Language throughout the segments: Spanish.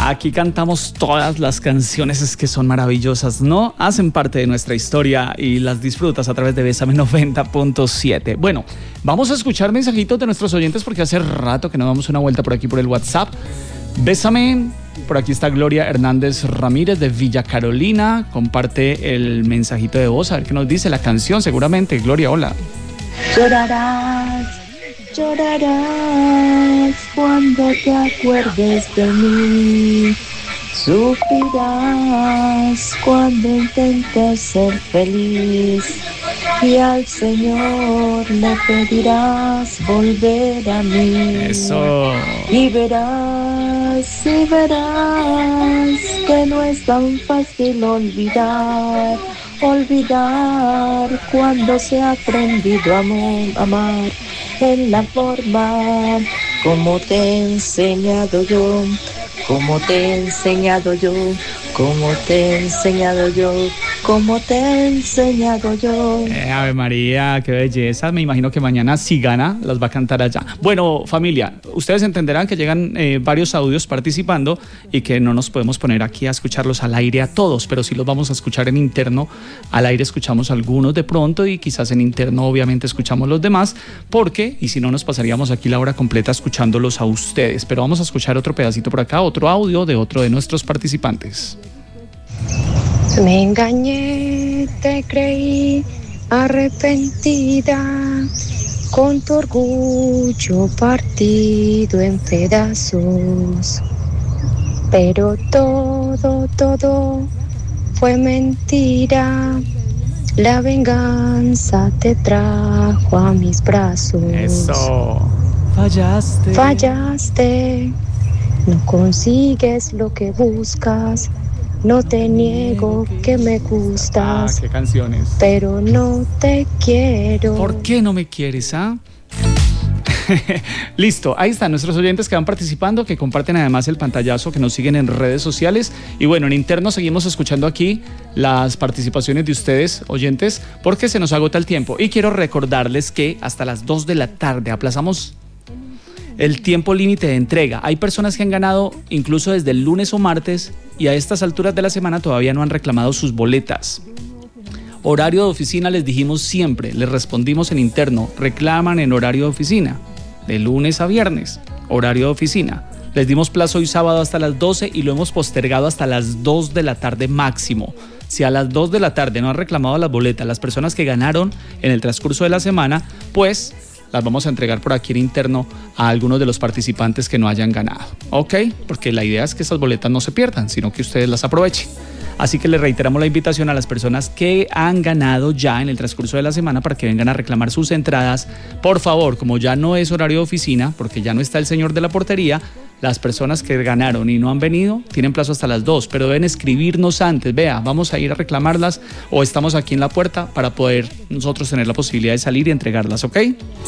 Aquí cantamos todas las canciones, es que son maravillosas, ¿no? Hacen parte de nuestra historia y las disfrutas a través de Bésame 90.7. Bueno, vamos a escuchar mensajitos de nuestros oyentes porque hace rato que nos damos una vuelta por aquí por el WhatsApp. Bésame, por aquí está Gloria Hernández Ramírez de Villa Carolina, comparte el mensajito de voz, a ver qué nos dice la canción, seguramente. Gloria, hola. Llorarás cuando te acuerdes de mí, sufrirás cuando intentes ser feliz y al Señor le pedirás volver a mí. Eso. Y verás que no es tan fácil olvidar cuando se ha aprendido a amar en la forma como te he enseñado yo, como te he enseñado yo, como te he enseñado yo, como te he enseñado yo. Ave María, qué belleza. Me imagino que mañana, si gana, las va a cantar allá. Bueno, familia, ustedes entenderán que llegan varios audios participando y que no nos podemos poner aquí a escucharlos al aire a todos, pero sí los vamos a escuchar en interno. Al aire escuchamos algunos de pronto y quizás en interno obviamente escuchamos los demás, porque, y si no, nos pasaríamos aquí la hora completa escuchándolos a ustedes. Pero vamos a escuchar otro pedacito por acá, otro audio de otro de nuestros participantes. Me engañé, te creí arrepentida, con tu orgullo partido en pedazos. Pero todo fue mentira, la venganza te trajo a mis brazos. Eso, fallaste, no consigues lo que buscas. No te niego que me gustas. ¿Qué canciones? Pero no te quiero. ¿Por qué no me quieres, Listo, ahí están nuestros oyentes que van participando, que comparten además el pantallazo, que nos siguen en redes sociales. Y bueno, en interno seguimos escuchando aquí las participaciones de ustedes, oyentes, porque se nos agota el tiempo. Y quiero recordarles que hasta las 2 de la tarde aplazamos el tiempo límite de entrega. Hay personas que han ganado incluso desde el lunes o martes y a estas alturas de la semana todavía no han reclamado sus boletas. Horario de oficina les dijimos siempre, les respondimos en interno, reclaman en horario de oficina, de lunes a viernes, horario de oficina. Les dimos plazo hoy sábado hasta las 12 y lo hemos postergado hasta las 2 de la tarde máximo. Si a las 2 de la tarde no han reclamado las boletas las personas que ganaron en el transcurso de la semana, pues las vamos a entregar por aquí en interno a algunos de los participantes que no hayan ganado, ¿ok? Porque la idea es que esas boletas no se pierdan, sino que ustedes las aprovechen. Así que les reiteramos la invitación a las personas que han ganado ya en el transcurso de la semana para que vengan a reclamar sus entradas. Por favor, como ya no es horario de oficina, porque ya no está el señor de la portería, las personas que ganaron y no han venido tienen plazo hasta las 2, pero deben escribirnos antes. Vea, vamos a ir a reclamarlas o estamos aquí en la puerta para poder nosotros tener la posibilidad de salir y entregarlas, ¿ok?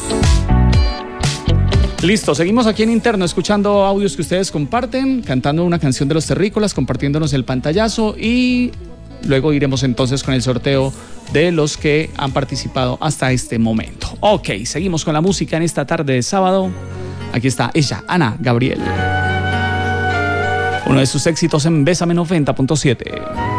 Listo, seguimos aquí en interno escuchando audios que ustedes comparten, cantando una canción de Los Terrícolas, compartiéndonos el pantallazo y luego iremos entonces con el sorteo de los que han participado hasta este momento. Ok, seguimos con la música en esta tarde de sábado. Aquí está ella, Ana Gabriel. Uno de sus éxitos en Bésame 90.7.